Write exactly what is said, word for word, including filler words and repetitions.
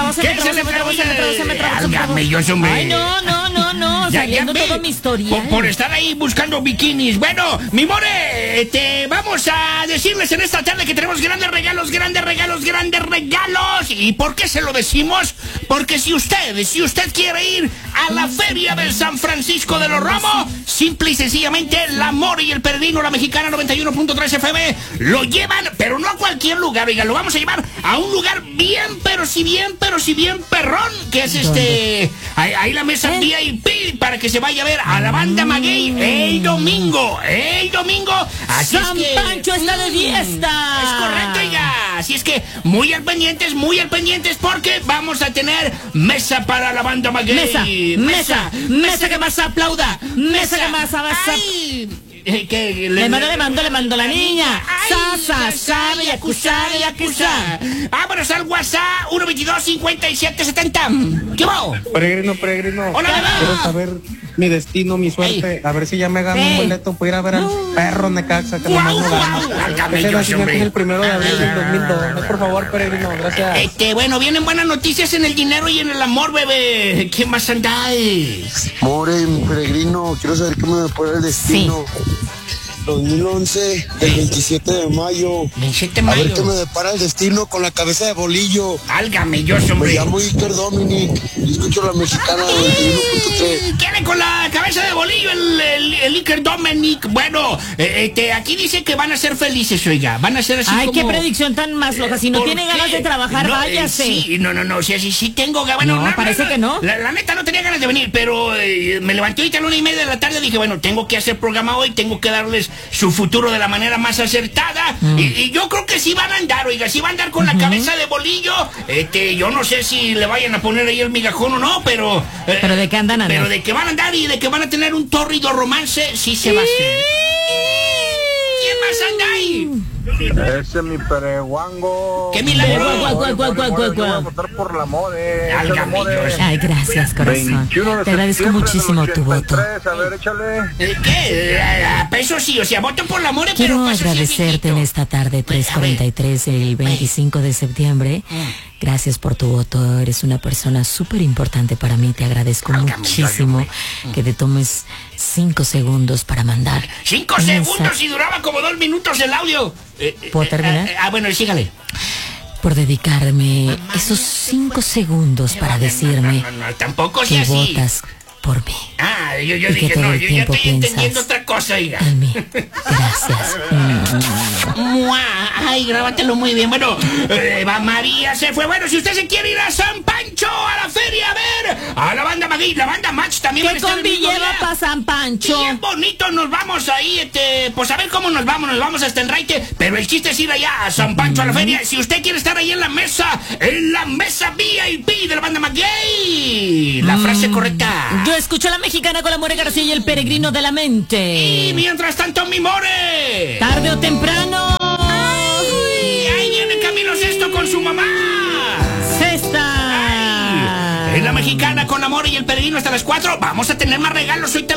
trabó, se me trabó, se me trabó, se me trabó, se me trabó, se me trabó. Yo soy Ay, no, no, no, no, Ya, saliendo ya, todo mi historia. Por, por estar ahí buscando bikinis. Bueno, mi more, este, vamos a decirles en esta tarde que tenemos grandes regalos, grandes regalos, grandes regalos. ¿Y por qué se lo decimos? Porque si usted, si usted quiere ir a la feria de San Francisco de los Romos, simple y sencillamente la More y el Peregrino, la Mexicana noventa y uno punto tres F M, lo llevan, pero no a cualquier lugar, oiga, lo vamos a llevar a un lugar bien, pero si bien, pero si bien perrón, que es este, ahí, ahí la mesa ¿Eh? V I P, para que se vaya a ver a la banda Maguey el domingo, el domingo. Así San es que, Pancho está de fiesta. es correcto, oiga. Así es que muy al pendientes, muy al pendientes, porque vamos a tener mesa para la banda Maguey. Mesa, mesa, mesa que más aplauda, mesa que más avanza. Ay, eh, que Le mando, le mando, le mando la niña. Sa, sa, sabe, yakuza, yakuza. Vámonos al WhatsApp uno veintidós cincuenta y siete setenta. ¿Qué va? Peregrino, peregrino. Hola, bebé. Quiero saber mi destino, mi suerte. Ey. A ver si ya me gano Ey. un boleto para ir a ver al perro Necaxa que nomás Guau, no gana. guau. Válgame Ese Dios, nacimiento es hombre. el primero de abril del dos mil dos. Por favor, peregrino, gracias. Este, bueno, vienen buenas noticias en el dinero y en el amor, bebé. ¿Qué más andáis? More, mi peregrino, quiero saber qué me depara el destino. dos mil once, el veintisiete de mayo. veintisiete de A ver mayo. qué me depara el destino con la cabeza de bolillo. Válgame Dios, Me hombre. llamo Iker Dominic y escucho la Mexicana noventa y uno punto tres. Quiere con la cabeza de bolillo el, el, el Iker Dominic. Bueno, eh, este, aquí dice que van a ser felices, oiga. Van a ser así Ay, como... qué predicción tan más loca. Si no ¿Por tiene qué? ganas de trabajar, No, eh, váyase. sí, no, no, no, sí, sí, sí tengo ganas. Bueno, No, parece que no. La, la neta no tenía ganas de venir, pero eh, me levanté ahorita a la una y media de la tarde y dije, bueno, tengo que hacer programa hoy, tengo que darles su futuro de la manera más acertada. Mm. Y, y yo creo que sí van a andar, oiga, sí van a andar con la cabeza de bolillo. Este, yo no sé si le vayan a poner ahí el migajón o no, pero... eh, ¿Pero de qué andan andando? Pero de que van a andar y de que van a tener un tórrido romance, sí se va a hacer. ¿Quién más anda ahí? Ese es mi pereguango. ¡Qué milagro! Guau, guau, guau, guau, guau, Yo voy a guau. votar por la More. Válgame Dios. Ay, gracias, corazón. veintiuno de Te agradezco septiembre muchísimo del tu voto. ochenta y tres. A ver, échale. ¿Eh, ¿Qué? Eh, A peso sí, o sea, voto por la More, pero Quiero paso sí es agradecerte en viejito. esta tarde, tres A cuarenta y ver. tres, el veinticinco de septiembre. Gracias por tu voto. Eres una persona súper importante para mí. Te agradezco Válgame muchísimo Dios, que te tomes cinco segundos para mandar. Cinco un segundos mensaje. y duraba como dos minutos el audio. Eh, eh, ¿Puedo terminar? eh, ah, bueno, sígale. Por dedicarme esos cinco segundos para decirme No, no, no, tampoco que sea así. votas por mí. Ah, yo, yo Y que dije, todo no, el yo ya tiempo estoy entendiendo piensas otra cosa, oiga. en mí. Gracias. Mua, Ay, grábatelo muy bien. Bueno, eh, Eva María se fue. Bueno, si usted se quiere ir a San Pancho, a la feria, a ver, a la banda Magui, la banda Match también va a ¿Qué estar el combi mismo lleva día. para San Pancho? Bien bonito, nos vamos ahí, este, pues a ver cómo nos vamos, nos vamos hasta el Raite, pero el chiste es ir allá a San Pancho a la feria. Si usted quiere estar ahí en la mesa, en la mesa V I P de la banda Maguey, la frase correcta. Yo escucho a la Mexicana con la More García y el Peregrino de la Y Mente. mientras tanto, mi more. Tarde o temprano. Ay, ahí viene Camilo Sesto con su mamá. Cesta. En la Mexicana con la More y el Peregrino hasta las cuatro. Vamos a tener más regalos. Hoy te